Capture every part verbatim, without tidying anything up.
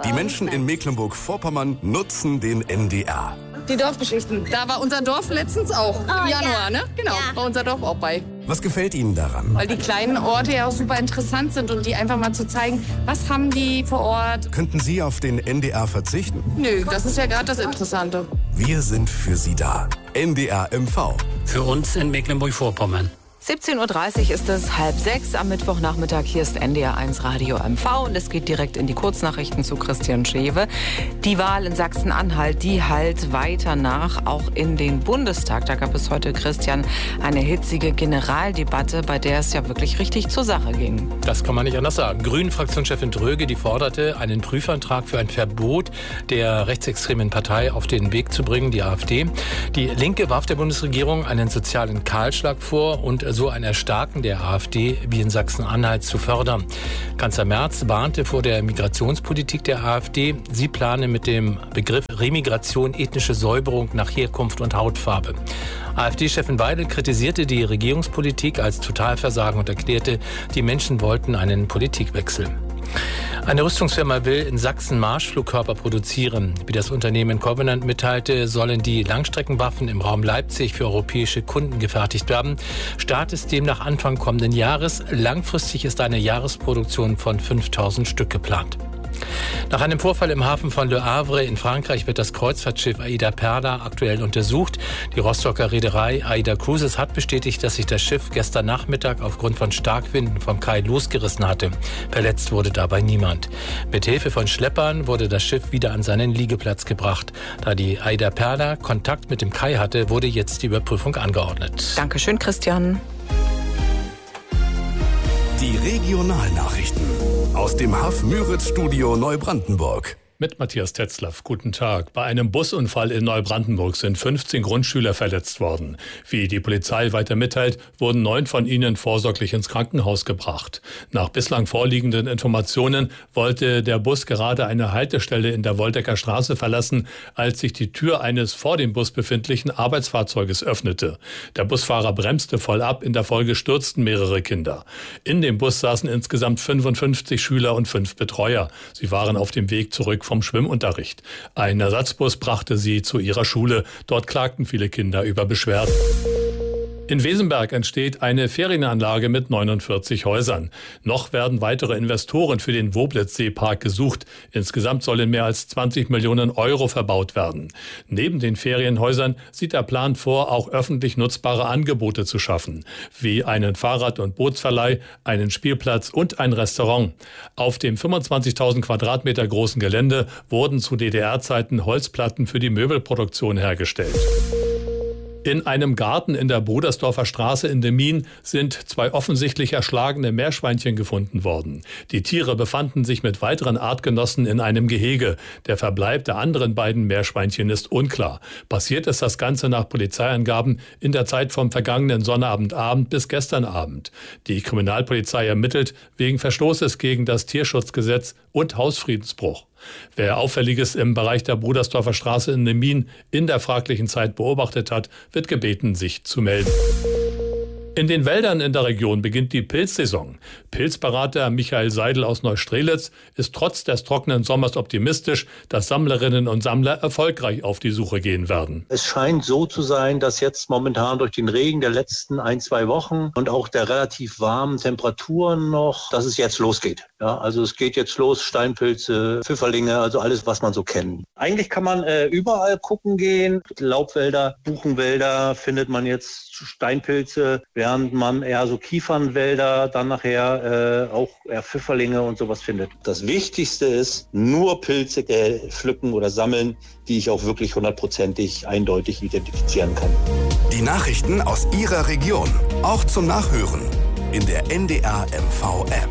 Die Menschen in Mecklenburg-Vorpommern nutzen den N D R. Die Dorfgeschichten. Da war unser Dorf letztens auch. Oh, Im Januar, ja. ne? Genau, Ja. war unser Dorf auch bei. Was gefällt Ihnen daran? Weil die kleinen Orte ja auch super interessant sind und die einfach mal zu zeigen, was haben die vor Ort. Könnten Sie auf den N D R verzichten? Nö, das ist ja gerade das Interessante. Wir sind für Sie da. N D R M V. Für uns in Mecklenburg-Vorpommern. siebzehn Uhr dreißig ist es, halb sechs am Mittwochnachmittag. Hier ist N D R eins Radio M V und es geht direkt in die Kurznachrichten zu Christian Schewe. Die Wahl in Sachsen-Anhalt, die halt weiter nach, auch in den Bundestag. Da gab es heute, Christian, eine hitzige Generaldebatte, bei der es ja wirklich richtig zur Sache ging. Das kann man nicht anders sagen. Grünen-Fraktionschefin Dröge, die forderte, einen Prüfantrag für ein Verbot der rechtsextremen Partei auf den Weg zu bringen, die AfD. Die Linke warf der Bundesregierung einen sozialen Kahlschlag vor und so ein Erstarken der AfD wie in Sachsen-Anhalt zu fördern. Kanzler Merz warnte vor der Migrationspolitik der AfD. Sie plane mit dem Begriff Remigration ethnische Säuberung nach Herkunft und Hautfarbe. AfD-Chefin Weidel kritisierte die Regierungspolitik als Totalversagen und erklärte, die Menschen wollten einen Politikwechsel. Eine Rüstungsfirma will in Sachsen Marschflugkörper produzieren. Wie das Unternehmen Covenant mitteilte, sollen die Langstreckenwaffen im Raum Leipzig für europäische Kunden gefertigt werden. Start ist demnach Anfang kommenden Jahres. Langfristig ist eine Jahresproduktion von fünftausend Stück geplant. Nach einem Vorfall im Hafen von Le Havre in Frankreich wird das Kreuzfahrtschiff Aida Perla aktuell untersucht. Die Rostocker Reederei Aida Cruises hat bestätigt, dass sich das Schiff gestern Nachmittag aufgrund von Starkwinden vom Kai losgerissen hatte. Verletzt wurde dabei niemand. Mit Hilfe von Schleppern wurde das Schiff wieder an seinen Liegeplatz gebracht. Da die Aida Perla Kontakt mit dem Kai hatte, wurde jetzt die Überprüfung angeordnet. Dankeschön, Christian. Die Regionalnachrichten aus dem Haff-Müritz-Studio Neubrandenburg. Mit Matthias Tetzlaff. Guten Tag. Bei einem Busunfall in Neubrandenburg sind fünfzehn Grundschüler verletzt worden. Wie die Polizei weiter mitteilt, wurden neun von ihnen vorsorglich ins Krankenhaus gebracht. Nach bislang vorliegenden Informationen wollte der Bus gerade eine Haltestelle in der Woldecker Straße verlassen, als sich die Tür eines vor dem Bus befindlichen Arbeitsfahrzeuges öffnete. Der Busfahrer bremste voll ab, in der Folge stürzten mehrere Kinder. In dem Bus saßen insgesamt fünfundfünfzig Schüler und fünf Betreuer. Sie waren auf dem Weg zurück vom Schwimmunterricht. Ein Ersatzbus brachte sie zu ihrer Schule. Dort klagten viele Kinder über Beschwerden. In Wesenberg entsteht eine Ferienanlage mit neunundvierzig Häusern. Noch werden weitere Investoren für den Woblitzseepark gesucht. Insgesamt sollen mehr als zwanzig Millionen Euro verbaut werden. Neben den Ferienhäusern sieht der Plan vor, auch öffentlich nutzbare Angebote zu schaffen, wie einen Fahrrad- und Bootsverleih, einen Spielplatz und ein Restaurant. Auf dem fünfundzwanzigtausend Quadratmeter großen Gelände wurden zu D D R-Zeiten Holzplatten für die Möbelproduktion hergestellt. In einem Garten in der Brudersdorfer Straße in Demmin sind zwei offensichtlich erschlagene Meerschweinchen gefunden worden. Die Tiere befanden sich mit weiteren Artgenossen in einem Gehege. Der Verbleib der anderen beiden Meerschweinchen ist unklar. Passiert ist das Ganze nach Polizeiangaben in der Zeit vom vergangenen Sonnabendabend bis gestern Abend. Die Kriminalpolizei ermittelt wegen Verstoßes gegen das Tierschutzgesetz und Hausfriedensbruch. Wer Auffälliges im Bereich der Brudersdorfer Straße in Demmin in der fraglichen Zeit beobachtet hat, wird gebeten, sich zu melden. In den Wäldern in der Region beginnt die Pilzsaison. Pilzberater Michael Seidel aus Neustrelitz ist trotz des trockenen Sommers optimistisch, dass Sammlerinnen und Sammler erfolgreich auf die Suche gehen werden. Es scheint so zu sein, dass jetzt momentan durch den Regen der letzten ein, zwei Wochen und auch der relativ warmen Temperaturen noch, dass es jetzt losgeht. Ja, also es geht jetzt los, Steinpilze, Pfifferlinge, also alles, was man so kennt. Eigentlich kann man äh, überall gucken gehen. Laubwälder, Buchenwälder findet man jetzt Steinpilze, während man eher so Kiefernwälder, dann nachher äh, auch eher Pfifferlinge und sowas findet. Das Wichtigste ist, nur Pilze äh, pflücken oder sammeln, die ich auch wirklich hundertprozentig eindeutig identifizieren kann. Die Nachrichten aus Ihrer Region, auch zum Nachhören in der N D R M V-App.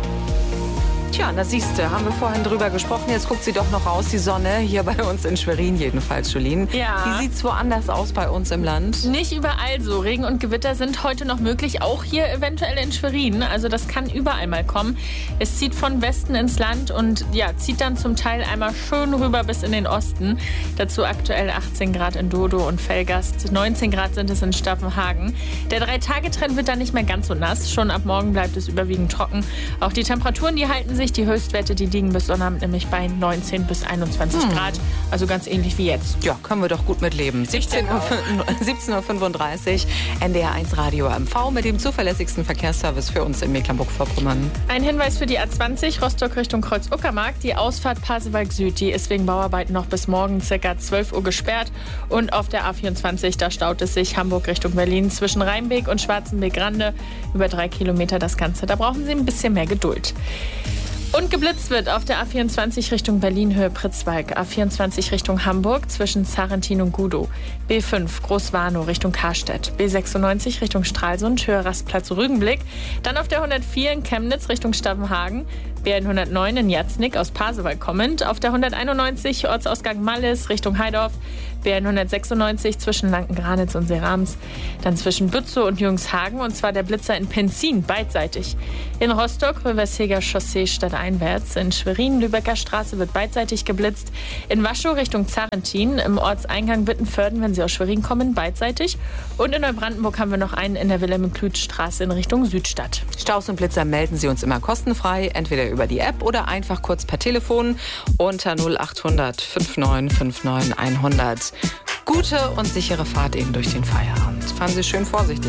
Tja, da siehst du, haben wir vorhin drüber gesprochen. Jetzt guckt sie doch noch raus, die Sonne, hier bei uns in Schwerin jedenfalls, Jolien. Ja. Wie sieht's woanders aus bei uns im Land? Nicht überall so. Regen und Gewitter sind heute noch möglich, auch hier eventuell in Schwerin. Also das kann überall mal kommen. Es zieht von Westen ins Land und ja, zieht dann zum Teil einmal schön rüber bis in den Osten. Dazu aktuell achtzehn Grad in Dodo und Velgast, neunzehn Grad sind es in Staffenhagen. Der Drei-Tage-Trend wird dann nicht mehr ganz so nass. Schon ab morgen bleibt es überwiegend trocken. Auch die Temperaturen, die halten sich einundzwanzig. Die Höchstwerte, die liegen bis Sonnabend nämlich bei neunzehn bis einundzwanzig hm. Grad. Also ganz ähnlich wie jetzt. Ja, können wir doch gut mitleben. siebzehn Uhr fünfunddreißig, N D R eins Radio M V mit dem zuverlässigsten Verkehrsservice für uns in Mecklenburg-Vorpommern. Ein Hinweis für die A zwanzig, Rostock Richtung Kreuz-Uckermark. Die Ausfahrt Pasewalk Süd, die ist wegen Bauarbeiten noch bis morgen ca. zwölf Uhr gesperrt. Und auf der A vierundzwanzig, da staut es sich Hamburg Richtung Berlin zwischen Rheinbeek und Schwarzenbeek-Rande. Über drei Kilometer das Ganze. Da brauchen Sie ein bisschen mehr Geduld. Und geblitzt wird auf der A vierundzwanzig Richtung Berlin Höhe Pritzwalk, A vierundzwanzig Richtung Hamburg zwischen Zarentin und Gudow, B fünf Großwarnow Richtung Karstedt, B sechsundneunzig Richtung Stralsund Höhe Rastplatz Rügenblick, dann auf der hundertvier in Chemnitz Richtung Stavenhagen, B hundertneun in Jatznick aus Pasewalk kommend, auf der hunderteinundneunzig Ortsausgang Mallis Richtung Heidorf, B hundertsechsundneunzig zwischen Lanken-Granitz und Serams, dann zwischen Bützow und Jungshagen, und zwar der Blitzer in Penzin, beidseitig. In Rostock, Röversheger Chaussee stadteinwärts, in Schwerin, Lübecker Straße wird beidseitig geblitzt, in Waschow Richtung Zarentin, im Ortseingang Wittenförden, wenn Sie aus Schwerin kommen, beidseitig, und in Neubrandenburg haben wir noch einen in der Wilhelm-Klütz-Straße in Richtung Südstadt. Staus und Blitzer melden Sie uns immer kostenfrei, entweder über die App oder einfach kurz per Telefon unter null achthundert neunundfünfzig neunundfünfzig hundert. Gute und sichere Fahrt eben durch den Feierabend. Fahren Sie schön vorsichtig.